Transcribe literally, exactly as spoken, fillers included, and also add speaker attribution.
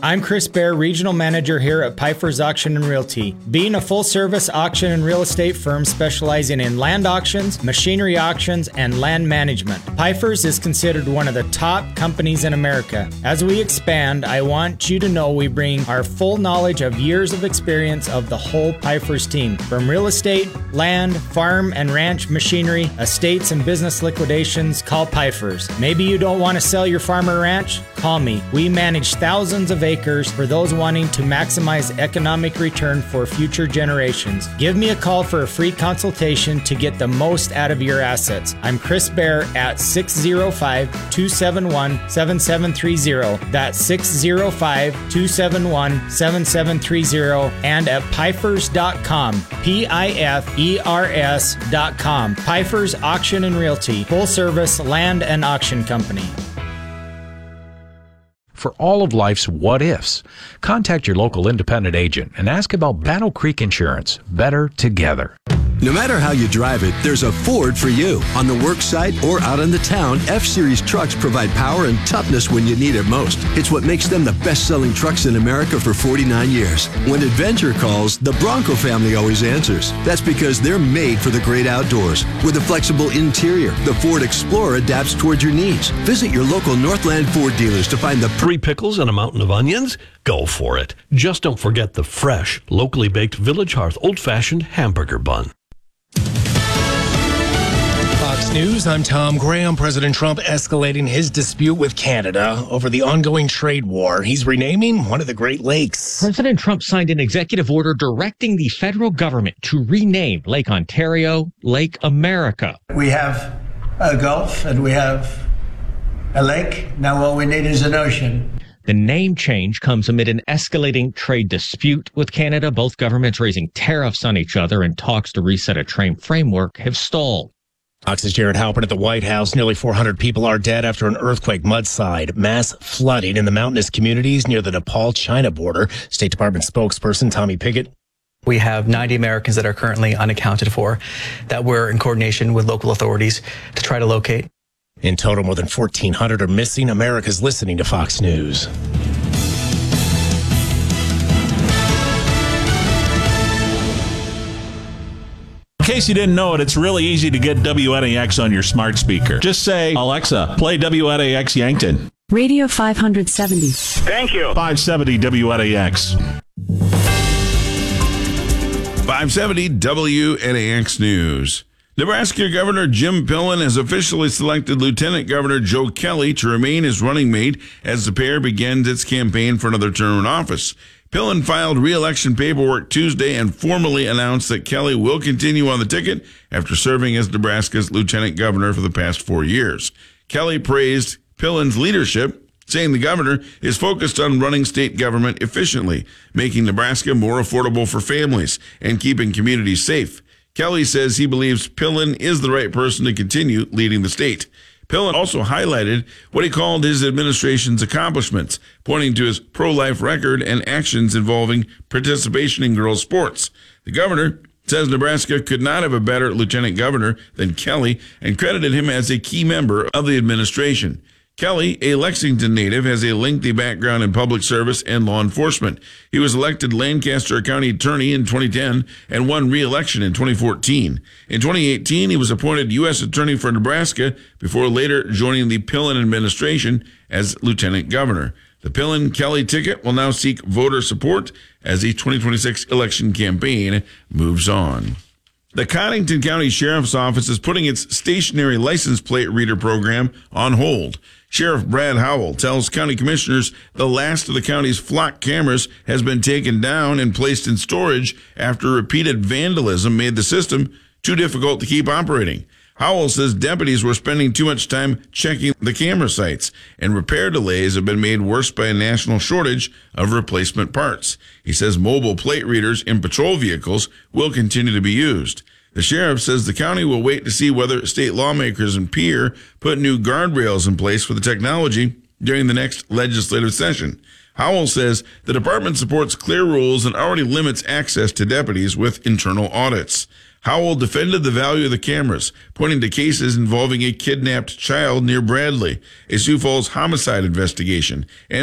Speaker 1: I'm Chris Bear, Regional Manager here at Pfeiffer's Auction and Realty. Being a full-service auction and real estate firm specializing in land auctions, machinery auctions, and land management, Pfeiffer's is considered one of the top companies in America. As we expand, I want you to know we bring our full knowledge of years of experience of the whole Pfeiffer's team. From real estate, land, farm and ranch machinery, estates and business liquidations, call Pfeiffer's. Maybe you don't want to sell your farm or ranch? Call me. We manage thousands of acres for those wanting to maximize economic return for future generations. Give me a call for a free consultation to get the most out of your assets. I'm Chris Bear at six oh five, two seven one, seven seven three oh. That's six oh five, two seven one, seven seven three oh and at Pfeifers dot com. P I F E R S dot com. Pfeiffer's Auction and Realty, full service land and auction company.
Speaker 2: For all of life's what-ifs, contact your local independent agent and ask about Battle Creek Insurance. Better together.
Speaker 3: No matter how you drive it, there's a Ford for you. On the work site or out in the town, F-Series trucks provide power and toughness when you need it most. It's what makes them the best-selling trucks in America for forty-nine years. When adventure calls, the Bronco family always answers. That's because they're made for the great outdoors. With a flexible interior, the Ford Explorer adapts towards your needs. Visit your local Northland Ford dealers to find the
Speaker 4: Three pickles and a mountain of onions? Go for it. Just don't forget the fresh, locally baked Village Hearth old-fashioned hamburger bun.
Speaker 5: Fox News, I'm Tom Graham. President Trump escalating his dispute with Canada over the ongoing trade war. He's renaming one of the Great Lakes.
Speaker 6: President Trump signed an executive order directing the federal government to rename Lake Ontario Lake America.
Speaker 7: We have a Gulf and we have a lake. Now all we need is an ocean.
Speaker 6: The name change comes amid an escalating trade dispute with Canada. Both governments raising tariffs on each other, and talks to reset a trade framework have stalled.
Speaker 5: Fox's Jared Halpern at the White House. Nearly four hundred people are dead after an earthquake mudslide. Mass flooding in the mountainous communities near the Nepal-China border. State Department spokesperson Tommy Pickett.
Speaker 8: We have ninety Americans that are currently unaccounted for that we're in coordination with local authorities to try to locate.
Speaker 5: In total, more than fourteen hundred are missing. America's listening to Fox News.
Speaker 9: In case you didn't know it, it's really easy to get W N A X on your smart speaker. Just say, Alexa, play W N A X Yankton.
Speaker 10: Radio five seventy.
Speaker 9: Thank you. five seventy W N A X.
Speaker 11: five seventy W N A X News. Nebraska Governor Jim Pillen has officially selected Lieutenant Governor Joe Kelly to remain his running mate as the pair begins its campaign for another term in office. Pillen filed re-election paperwork Tuesday and formally announced that Kelly will continue on the ticket after serving as Nebraska's lieutenant governor for the past four years. Kelly praised Pillen's leadership, saying the governor is focused on running state government efficiently, making Nebraska more affordable for families and keeping communities safe. Kelly says he believes Pillen is the right person to continue leading the state. Pillen also highlighted what he called his administration's accomplishments, pointing to his pro-life record and actions involving participation in girls' sports. The governor says Nebraska could not have a better lieutenant governor than Kelly and credited him as a key member of the administration. Kelly, a Lexington native, has a lengthy background in public service and law enforcement. He was elected Lancaster County Attorney in twenty ten and won re-election in twenty fourteen. In twenty eighteen, he was appointed U S Attorney for Nebraska before later joining the Pillen administration as Lieutenant Governor. The Pillen-Kelly ticket will now seek voter support as the twenty twenty-six election campaign moves on. The Cottington County Sheriff's Office is putting its stationary license plate reader program on hold. Sheriff Brad Howell tells county commissioners the last of the county's flock cameras has been taken down and placed in storage after repeated vandalism made the system too difficult to keep operating. Howell says deputies were spending too much time checking the camera sites, and repair delays have been made worse by a national shortage of replacement parts. He says mobile plate readers in patrol vehicles will continue to be used. The sheriff says the county will wait to see whether state lawmakers and Pierre put new guardrails in place for the technology during the next legislative session. Howell says the department supports clear rules and already limits access to deputies with internal audits. Howell defended the value of the cameras, pointing to cases involving a kidnapped child near Bradley, a Sioux Falls homicide investigation, and